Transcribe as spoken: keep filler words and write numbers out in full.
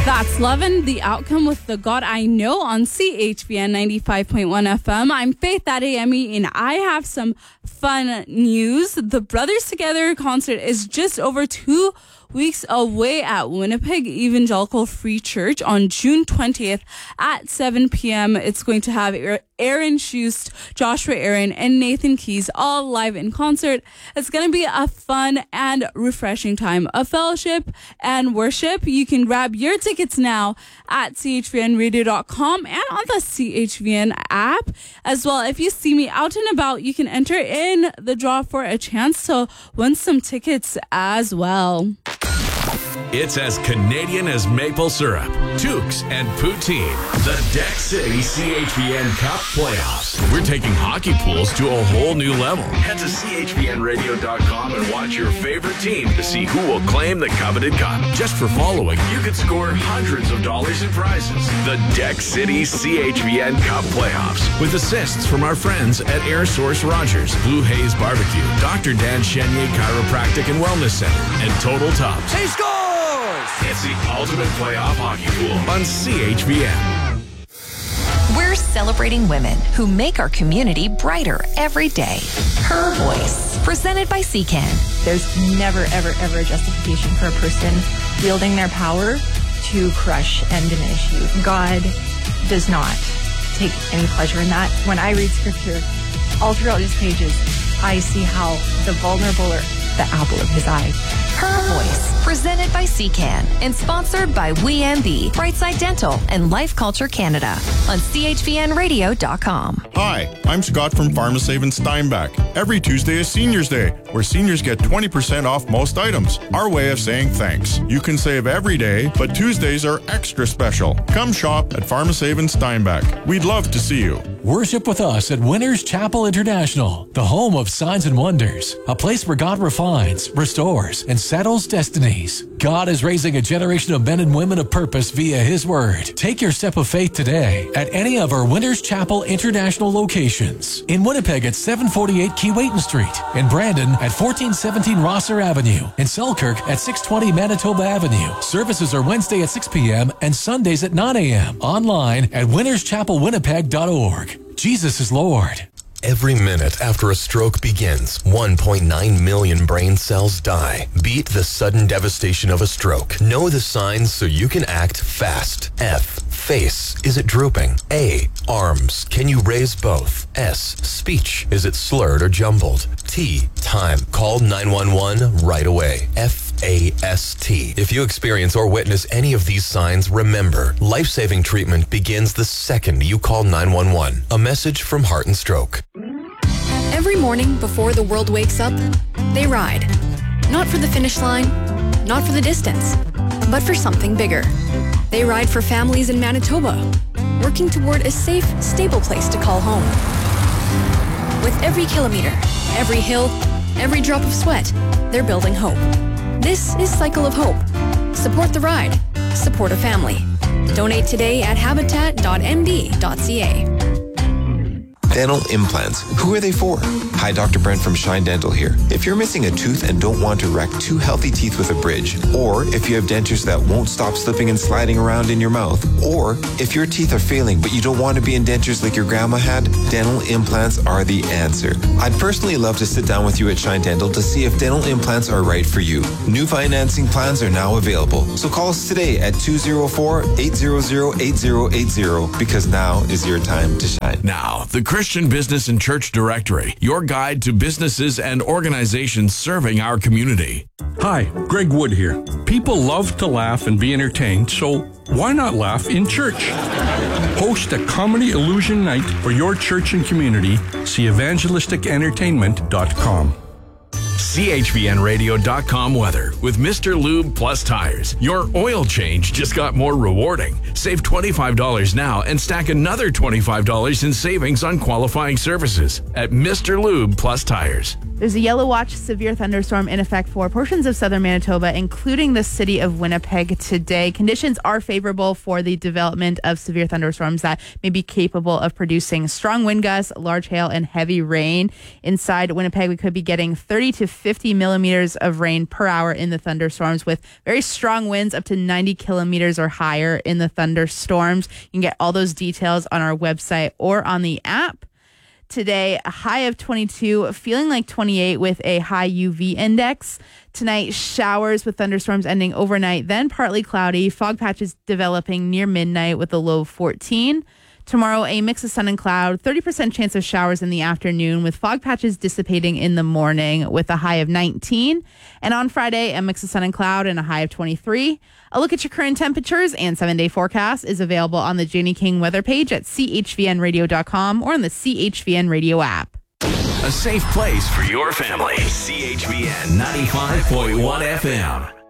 That's Lovin' the Outcome with The God I Know on C H V N ninety-five point one F M. I'm Faith Adeyemi, and I have some fun news. The Brothers Together concert is just over two weeks away at Winnipeg Evangelical Free Church on June twentieth at seven p.m. It's going to have Aaron Schust, Joshua Aaron, and Nathan Keys all live in concert. It's going to be a fun and refreshing time of fellowship and worship. You can grab your tickets now at c h v n radio dot com and on the C H V N app as well. If you see me out and about, you can enter in the draw for a chance to win some tickets as well. It's as Canadian as maple syrup, toques, and poutine. The Deck City C H V N Cup Playoffs. We're taking hockey pools to a whole new level. Head to c h v n radio dot com and watch your favorite team to see who will claim the coveted cup. Just for following, you could score hundreds of dollars in prizes. The Deck City C H V N Cup Playoffs. With assists from our friends at Air Source Rogers, Blue Haze Barbecue, Doctor Dan Chenier Chiropractic and Wellness Center, and Total Tops. He scores! It's the ultimate playoff hockey pool on C H V N. We're celebrating women who make our community brighter every day. Her Voice, presented by C C A N. There's never, ever, ever a justification for a person wielding their power to crush and diminish you. God does not take any pleasure in that. When I read scripture, all throughout his pages, I see how the vulnerable are the apple of his eye. Her Voice, presented by C C A N and sponsored by We M B, Brightside Dental, and Life Culture Canada on c h v n radio dot com. Hi, I'm Scott from PharmaSave in Steinbach. Every Tuesday is Seniors Day, where seniors get twenty percent off most items. Our way of saying thanks. You can save every day, but Tuesdays are extra special. Come shop at PharmaSave in Steinbach. We'd love to see you. Worship with us at Winners Chapel International, the home of signs and wonders, a place where God refines, restores, and settles destinies. God is raising a generation of men and women of purpose via His Word. Take your step of faith today at any of our Winners Chapel International locations. In Winnipeg at seven forty-eight Keewatin Street, in Brandon at fourteen seventeen Rosser Avenue, in Selkirk at six twenty Manitoba Avenue. Services are Wednesday at six p.m. and Sundays at nine a.m. Online at winners chapel winnipeg dot org. Jesus is Lord. Every minute after a stroke begins, one point nine million brain cells die. Beat the sudden devastation of a stroke. Know the signs so you can act fast. F. Face. Is it drooping? A. Arms. Can you raise both? S. Speech. Is it slurred or jumbled? T. Time. Call nine one one right away. F. A S T. If you experience or witness any of these signs, remember, life-saving treatment begins the second you call nine one one. A message from Heart and Stroke. Every morning before the world wakes up, they ride. Not for the finish line, not for the distance, but for something bigger. They ride for families in Manitoba, working toward a safe, stable place to call home. With every kilometer, every hill, every drop of sweat, they're building hope. This is Cycle of Hope. Support the ride. Support a family. Donate today at habitat dot m d dot c a. Dental implants. Who are they for? Hi, Doctor Brent from Shine Dental here. If you're missing a tooth and don't want to wreck two healthy teeth with a bridge, or if you have dentures that won't stop slipping and sliding around in your mouth, or if your teeth are failing but you don't want to be in dentures like your grandma had, dental implants are the answer. I'd personally love to sit down with you at Shine Dental to see if dental implants are right for you. New financing plans are now available, so call us today at two oh four, eight hundred, eighty eighty because now is your time to shine. Now, the Christian Business and Church Directory, your guide to businesses and organizations serving our community. Hi, Greg Wood here. People love to laugh and be entertained, so why not laugh in church? Host a comedy illusion night for your church and community. See evangelistic entertainment dot com. C H V N radio dot com weather with Mister Lube Plus Tires. Your oil change just got more rewarding. Save twenty-five dollars now and stack another twenty-five dollars in savings on qualifying services at Mister Lube Plus Tires. There's a yellow watch severe thunderstorm in effect for portions of southern Manitoba, including the city of Winnipeg today. Conditions are favorable for the development of severe thunderstorms that may be capable of producing strong wind gusts, large hail, and heavy rain. Inside Winnipeg, we could be getting thirty to fifty millimeters of rain per hour in the thunderstorms, with very strong winds up to ninety kilometers or higher in the thunderstorms. You can get all those details on our website or on the app. Today, a high of twenty-two, feeling like twenty-eight with a high U V index. Tonight, showers with thunderstorms ending overnight, then partly cloudy. Fog patches developing near midnight with a low of fourteen. Tomorrow, a mix of sun and cloud, thirty percent chance of showers in the afternoon with fog patches dissipating in the morning with a high of nineteen. And on Friday, a mix of sun and cloud and a high of twenty-three. A look at your current temperatures and seven-day forecast is available on the Janie King weather page at c h v n radio dot com or on the C H V N Radio app. A safe place for your family. C H V N ninety-five point one F M.